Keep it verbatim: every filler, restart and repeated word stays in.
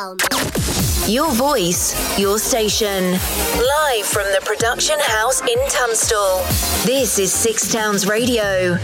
Town. Your voice, your station. Live from the production house in Tunstall. This is Six Towns Radio.